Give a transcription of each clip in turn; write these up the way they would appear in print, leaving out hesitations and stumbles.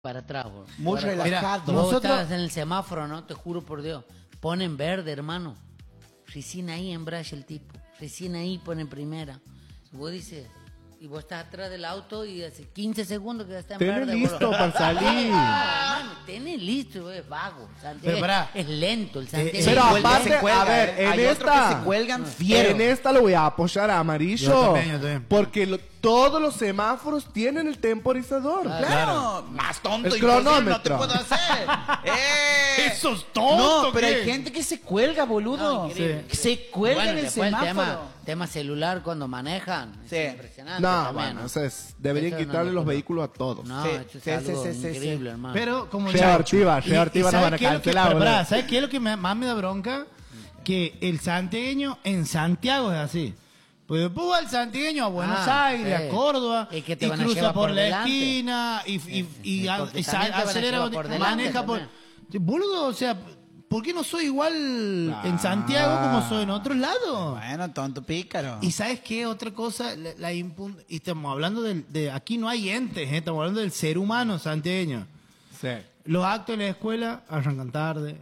para atrás, bro. Muy relajado. Mira, vos Nosotros- estás en el semáforo, ¿no? Te juro por Dios. Ponen verde, hermano. Recién ahí embraya el tipo. Recién ahí pone primera. Y vos dices... Y vos estás atrás del auto y hace 15 segundos que ya está en Tenés verde. listo bro. para salir. Hermano, tenés listo, es vago. Santiago Pero pará. es lento el Santiago. Pero Cuelga, aparte, se cuelga, a ver, en hay otros esta... que se cuelgan fiero. En esta lo voy a apoyar a Amarillo. Yo también. Porque todos los semáforos tienen el temporizador. Claro, más tonto El imposible, cronómetro. no te puedo hacer. Eso es tonto. No, pero ¿qué? hay gente que se cuelga, boludo. No, increíble. Se cuelga Bueno, en el después semáforo. tema celular cuando manejan. Sí. Es impresionante. No, también, bueno, ¿no? o sea, deberían Eso es quitarle una los locura. vehículos a todos. No, Sí, esto es sí, algo sí, sí, increíble, sí. hermano. Pero como Che ya- Ortiva y- y nos van ¿sabes a qué es lo que- cancelar, pero boludo. pará, ¿sabes qué es lo que más me da bronca? Que el santiagueño en Santiago es así. Pues después va el santiagueño a Buenos Aires, sí. a Córdoba, Es que te y van a cruza llevar por por la delante. esquina y porque y también te van a acelera, llevar por delante maneja por... también. Boludo, o sea, ¿por qué no soy igual en Santiago como soy en otros lados? Bueno, tonto pícaro. ¿Y sabes qué? Otra cosa, y estamos hablando de aquí no hay entes, estamos hablando del ser humano santiagueño. Sí. Los actos en la escuela arrancan tarde.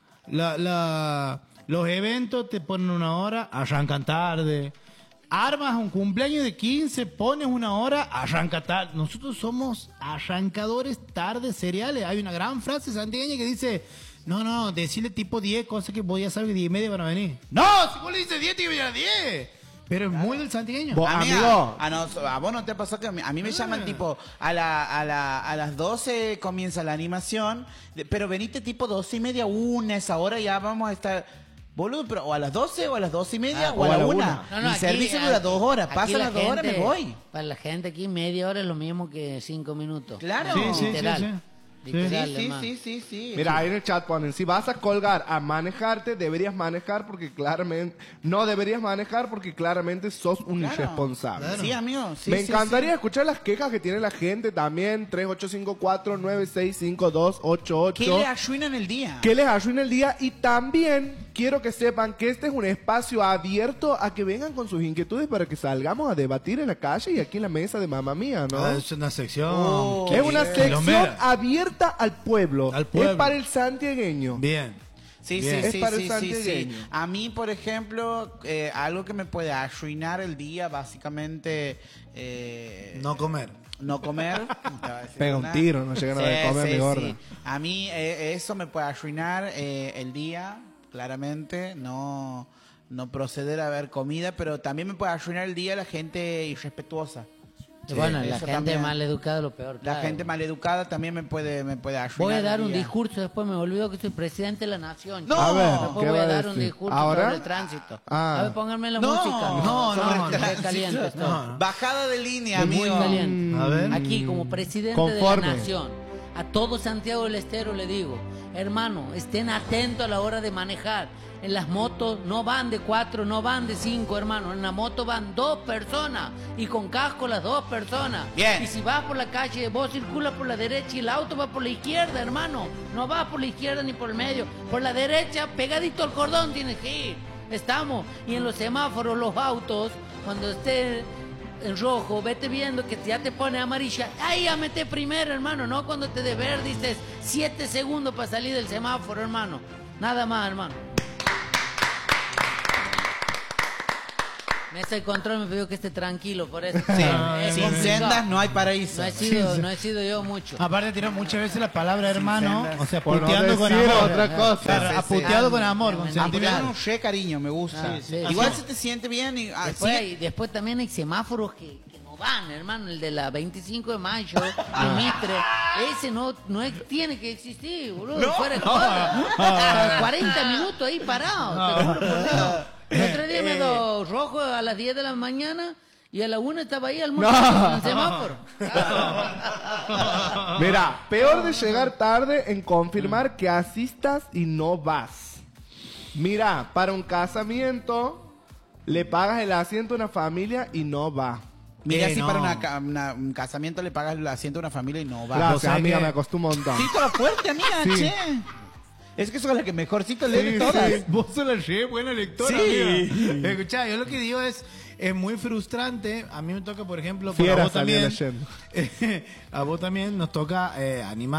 Los eventos te ponen una hora, arrancan tarde. Armas un cumpleaños de 15, pones una hora, arranca tarde. Nosotros somos arrancadores tarde seriales. Hay una gran frase santiagueña que dice, no, decirle tipo 10 cosas que vos ya sabes que 10 y media van a venir. No, si vos le dices 10, te iba a venir a 10. Pero es muy del santiagueño. Vos- A mí, Amigo. a vos no te pasó que a mí me llaman tipo a las 12 comienza la animación, pero venite tipo 12 y media, una, esa hora ya vamos a estar, boludo, pero o a las 12 o a las 12 y media o a la 1. No, Mi aquí- servicio dura 2 horas, aquí pasan la las 2 horas, me gente- voy. Para la gente aquí media hora es lo mismo que 5 minutos. Claro. Sí, Literal. sí. Literal, Sí, hermano. sí. Mira, ahí en el chat ponen, si vas a colgar a manejarte, deberías manejar porque claramente... No deberías manejar porque claramente sos un Claro. irresponsable. Claro. Sí, amigo. Sí, Me sí, encantaría sí. escuchar las quejas que tiene la gente también. 3854-965288. ¿Qué le arruinan el día? Que les arruina el día. Y también quiero que sepan que este es un espacio abierto a que vengan con sus inquietudes para que salgamos a debatir en la calle y aquí en la mesa de Mamma Mía, ¿no? Es una sección. Oh, Es una sección quilombera. abierta al pueblo. Al pueblo. Es para el santiagueño. Bien. Sí, Bien. Es sí, para el sí. santiagueño. A mí, por ejemplo, algo que me puede arruinar el día, básicamente... No comer. No comer. Te va a decir Pega un una. tiro, no llegan a ver comer mi gorda. A mí eso me puede arruinar el día, claramente. No proceder a ver comida, pero también me puede arruinar el día la gente irrespetuosa. Bueno, la eso gente también. mal educada es lo peor. La claro. gente maleducada también me puede arruinar. Voy a dar el un día. discurso, después me olvido que soy presidente de la nación. No. chico. A ver, Después ¿qué voy va a a dar un decir? discurso ¿Ahora? sobre el tránsito. Ah. A ver, pónganme la No, música. no, Qué tránsito. caliente estoy. No. Bajada de línea, Muy amigo. caliente. A ver. Aquí, como presidente Conforme. de la nación, a todo Santiago del Estero le digo, hermano, estén atentos a la hora de manejar. En las motos no van de 4, no van de 5, hermano. En la moto van 2 personas y con casco las 2 personas. Bien. Y si vas por la calle, vos circulas por la derecha y el auto va por la izquierda, hermano. No va por la izquierda ni por el medio. Por la derecha, pegadito al cordón tienes que ir. Estamos. Y en los semáforos, los autos, cuando esté en rojo, vete viendo que ya te pone amarilla. Ahí ya mete primero, hermano. No cuando te de verde dices 7 segundos para salir del semáforo, hermano. Nada más, hermano. Mesa de control me pidió que esté tranquilo, por eso. Sí, Es sin complicado. sendas no hay paraíso. No he sido yo mucho. Aparte tiró muchas veces la palabra hermano, sendas. o sea, Por no puteando con decir amor. otra cosa. Claro, Sí, sí, aputeado sí. con amor, con Aputeado. sentimiento. Un re cariño, me gusta. Sí, sí. Igual Así- se te siente bien y Después también hay semáforos que no van, hermano. El de la 25 de mayo, el Mitre. Ese no tiene que existir, boludo. Fuera de joda. 40 minutos ahí parado. Te juro por Dios. El otro día me dio rojo a las 10 de la mañana y a la 1 estaba ahí al en el semáforo. Mira, peor de llegar tarde en confirmar que asistas y no vas. Mira, para un casamiento le pagas el asiento a una familia y no va. Mira, si no. para un casamiento le pagas el asiento a una familia y no va. Gracias, sabés amiga, que- me costó un montón. Sí, toda fuerte, amiga, Sí. che. Es que sos la que mejorcito lee de todas. Vos sos la re buena lectora, Sí. amiga. Escuchá, yo lo que digo es, es muy frustrante. A mí me toca, por ejemplo, Fiera a vos salía también. leyendo. A vos también nos toca animar